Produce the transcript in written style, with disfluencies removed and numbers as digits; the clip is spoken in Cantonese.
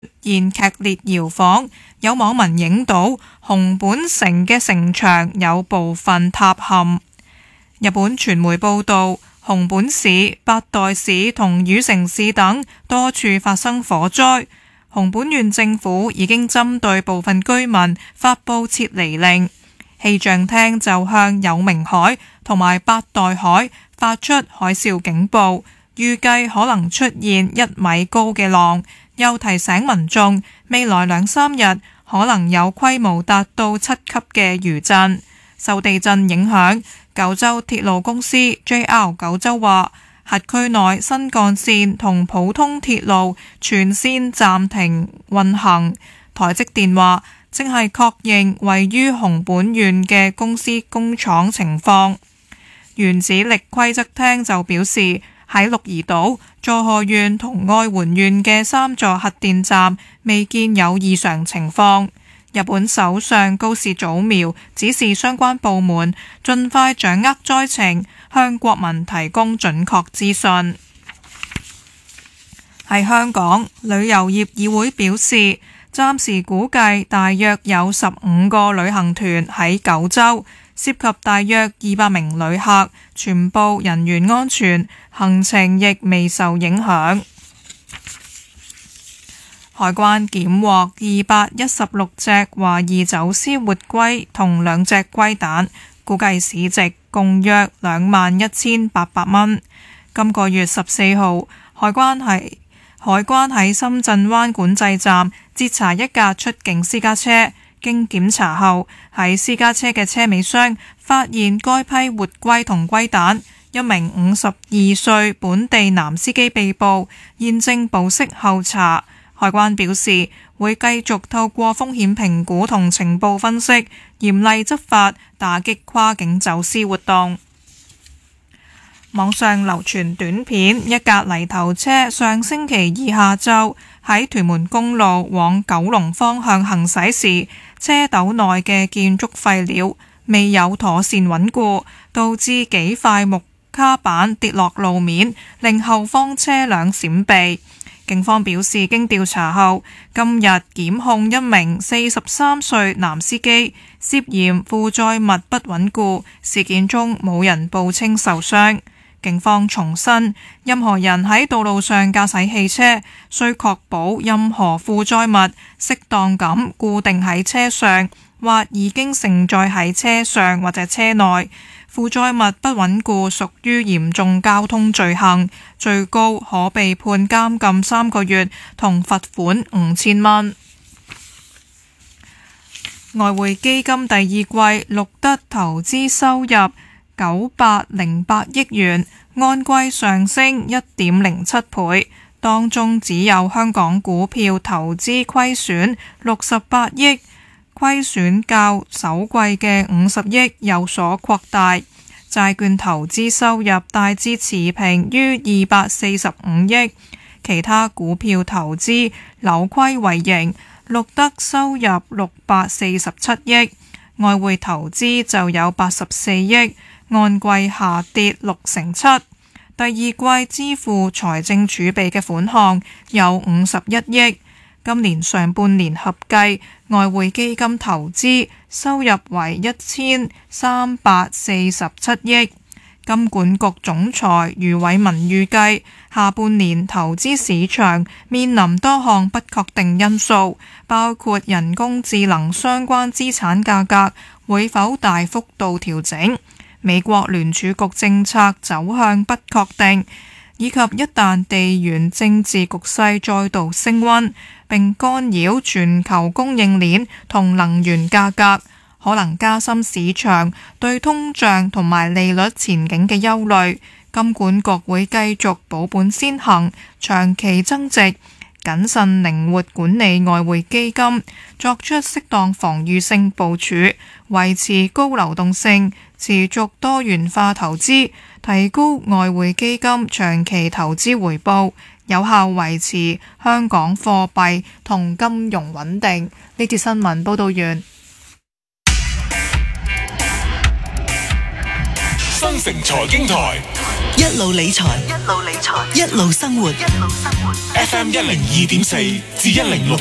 現劇烈搖晃，有網民影到熊本城嘅城牆有部分塌陷。日本傳媒報道，熊本市、八代市同宇城市等多處發生火災，熊本縣政府已經針對部分居民發布撤離令。氣象廳就向有明海同埋八代海發出海嘯警報，預計可能出現1米高嘅浪，又提醒民眾未來2-3日可能有規模達到7級嘅餘震。受地震影響，九州鐵路公司 JR 九州話，轄區內新幹線同普通鐵路全線暫停運行。台積電話正係確認位於熊本縣嘅公司工廠情況。原子力規則廳就表示，喺鹿兒島、佐賀縣同愛媛縣嘅3座核電站未見有異常情況。日本首相高市早苗指示相關部門盡快掌握災情，向國民提供準確資訊。喺香港，旅遊業議會表示，暫時估計大約有15個旅行團喺九州，涉及大約200名旅客，全部人員安全，行程亦未受影響。海關檢獲216隻懷疑走私活龜同2隻龜蛋，估計市值共約21,800蚊。今個月14號，海關喺深圳灣管制站截查一架出境私家車，經檢查後喺私家車嘅車尾箱發現該批活龜同龜蛋，一名52歲本地男司機被捕，現正保釋候查。海關表示會繼續透過風險評估同情報分析，嚴厲執法，打擊跨境走私活動。網上流傳短片，一架泥頭車上星期二下晝喺屯門公路往九龍方向行駛時，車斗內嘅建築廢料未有妥善穩固，導致幾塊木卡板跌落路面，令後方車輛閃避。警方表示，經調查後，今日檢控一名43歲男司機涉嫌負載物不穩固，事件中冇人報稱受傷。警方重申，任何人喺道路上駕駛汽車，需確保任何負載物適當咁固定喺車上，或已經承載喺車上或者車內。負載物不穩固屬於嚴重交通罪行，最高可被判監禁3個月同罰款5000蚊。外匯基金第二季錄得投資收入908億元，按季上升 1.07 倍，當中只有香港股票投資虧損68億，虧損較首季嘅50億有所擴大。債券投資收入大致持平於245億，其他股票投資扭虧為盈，錄得收入647億，外匯投資就有84億，按季下跌7%。第二季支付財政儲備嘅款項有51億。今年上半年合計外匯基金投資收入為1347億。金管局總裁余偉文預計下半年投資市場面臨多項不確定因素，包括人工智能相關資產價格會否大幅度調整，美國聯儲局政策走向不確定，以及一旦地緣政治局勢再度升溫並干擾全球供應鏈同能源價格，可能加深市場對通脹同埋利率前景嘅憂慮。金管局會繼續保本先行，長期增值，謹慎靈活管理外匯基金，作出適當防禦性部署，維持高流動性，持續多元化投資，提高外匯基金長期投資回報，有效維持香港貨幣同金融穩定。呢節新聞報道完。 新城財經台一路理財，一路生活。FM 102.4至106。